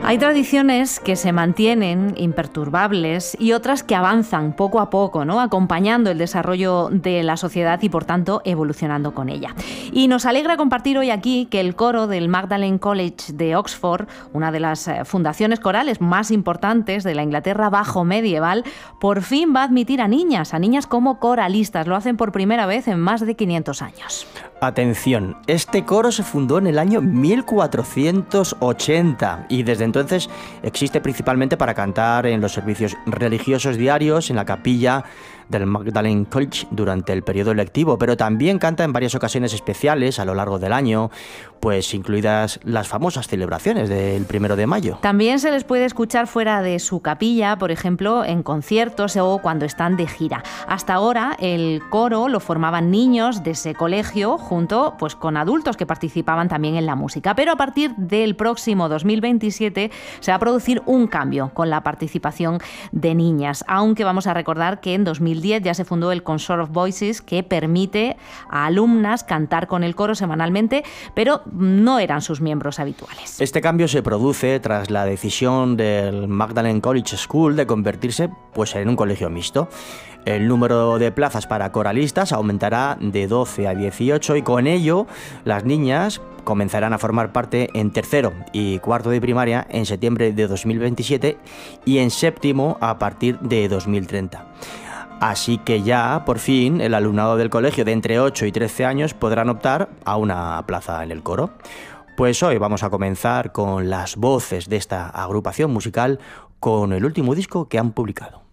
Hay tradiciones que se mantienen imperturbables y otras que avanzan poco a poco, ¿no?, acompañando el desarrollo de la sociedad y, por tanto, evolucionando con ella. Y nos alegra compartir hoy aquí que el coro del Magdalen College de Oxford, una de las fundaciones corales más importantes de la Inglaterra bajo medieval, por fin va a admitir a niñas como coralistas. Lo hacen por primera vez en más de 500 años. Atención, este coro se fundó en el año 1480 y desde entonces existe principalmente para cantar en los servicios religiosos diarios en la capilla del Magdalen College durante el periodo lectivo, pero también canta en varias ocasiones especiales a lo largo del año, pues incluidas las famosas celebraciones del 1 de mayo. También se les puede escuchar fuera de su capilla, por ejemplo, en conciertos o cuando están de gira. Hasta ahora el coro lo formaban niños de ese colegio junto con adultos que participaban también en la música, pero a partir del próximo 2027 se va a producir un cambio con la participación de niñas, aunque vamos a recordar que en 2010 ya se fundó el Consort of Voices, que permite a alumnas cantar con el coro semanalmente, pero no eran sus miembros habituales. Este cambio se produce tras la decisión del Magdalen College School de convertirse en un colegio mixto. El número de plazas para coralistas aumentará de 12 a 18 y con ello las niñas comenzarán a formar parte en tercero y cuarto de primaria en septiembre de 2027 y en séptimo a partir de 2030. Así que ya, por fin, el alumnado del colegio de entre 8 y 13 años podrán optar a una plaza en el coro. Pues hoy vamos a comenzar con las voces de esta agrupación musical con el último disco que han publicado.